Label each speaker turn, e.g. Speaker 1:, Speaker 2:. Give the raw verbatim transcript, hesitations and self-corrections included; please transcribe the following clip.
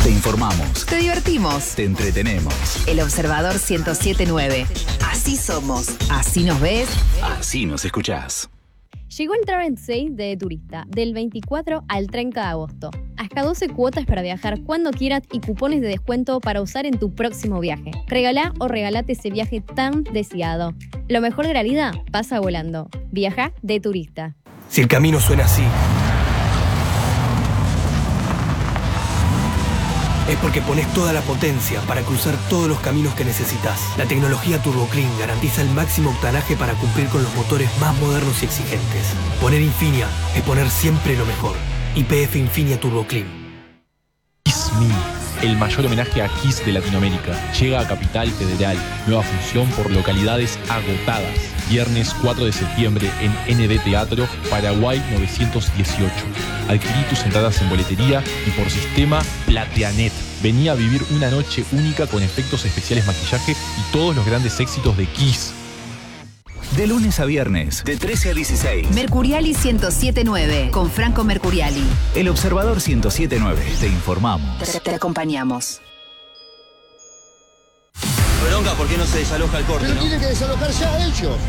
Speaker 1: Te informamos.
Speaker 2: Te divertimos.
Speaker 1: Te entretenemos.
Speaker 2: El Observador ciento siete punto nueve. Así somos. Así nos ves.
Speaker 1: Así nos escuchás.
Speaker 3: Llegó el Travel Sale de Turista, del veinticuatro al treinta de agosto. Hasta doce cuotas para viajar cuando quieras y cupones de descuento para usar en tu próximo viaje. Regalá o regalate ese viaje tan deseado. Lo mejor de la vida pasa volando. Viaja de Turista.
Speaker 4: Si el camino suena así, es porque pones toda la potencia para cruzar todos los caminos que necesitas. La tecnología Turbo Clean garantiza el máximo octanaje para cumplir con los motores más modernos y exigentes. Poner Infinia es poner siempre lo mejor. Y P F Infinia Turbo Clean.
Speaker 5: Kiss Me, el mayor homenaje a Kiss de Latinoamérica. Llega a Capital Federal. Nueva función por localidades agotadas. Viernes cuatro de septiembre en N D Teatro, Paraguay novecientos dieciocho. Adquirí tus entradas en boletería y por sistema Plateanet. Vení a vivir una noche única con efectos especiales, maquillaje y todos los grandes éxitos de Kiss.
Speaker 1: De lunes a viernes, de trece a dieciséis.
Speaker 2: Mercuriali ciento siete punto nueve, con Franco Mercuriali.
Speaker 1: El Observador ciento siete punto nueve. Te informamos.
Speaker 2: Te, te acompañamos.
Speaker 6: Bronca, ¿por qué no se desaloja el corte,
Speaker 7: Pero
Speaker 6: no?
Speaker 7: tiene que desalojar ya ellos.